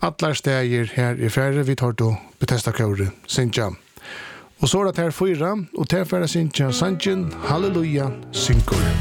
Allar stæger her I færre vi tar då Bethesda Kåre, Sintja. Og så det her 4, og til færre Sintja, Sanchen, Halleluja, synkur.